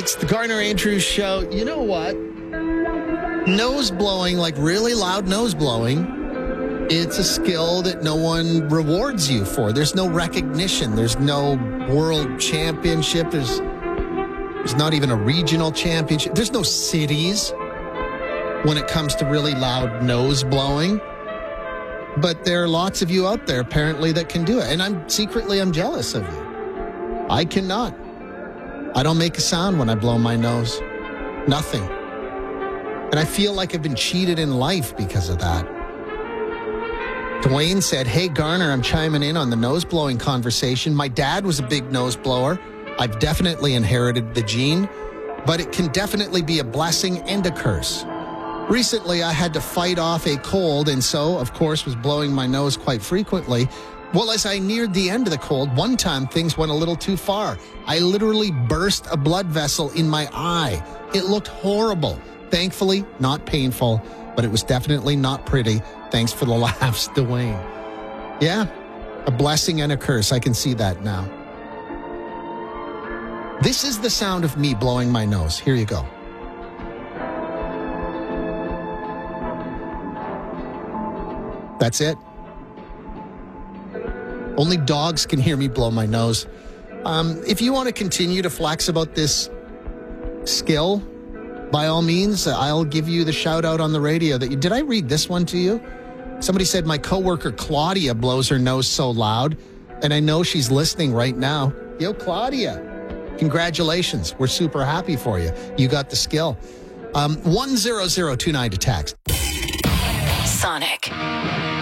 It's the Garner Andrews Show. You know what? Nose blowing, like really loud nose blowing, it's a skill that no one rewards you for. There's no recognition. There's no world championship. There's not even a regional championship. There's no cities when it comes to really loud nose blowing. But there are lots of you out there, apparently, that can do it. And I'm jealous of you. I cannot. I don't make a sound when I blow my nose. Nothing. And I feel like I've been cheated in life because of that. Dwayne said, "Hey, Garner, I'm chiming in on the nose blowing conversation. My dad was a big nose blower. I've definitely inherited the gene, but it can definitely be a blessing and a curse. Recently, I had to fight off a cold and so, of course, was blowing my nose quite frequently. Well, as I neared the end of the cold, one time things went a little too far. I literally burst a blood vessel in my eye. It looked horrible. Thankfully, not painful, but it was definitely not pretty. Thanks for the laughs, Dwayne." Yeah, a blessing and a curse. I can see that now. This is the sound of me blowing my nose. Here you go. That's it. Only dogs can hear me blow my nose. If you want to continue to flex about this skill, by all means, I'll give you the shout out on the radio. Did I read this one to you? Somebody said my coworker Claudia blows her nose so loud, and I know she's listening right now. Yo, Claudia, congratulations. We're super happy for you. You got the skill. 10029 to text. Sonic.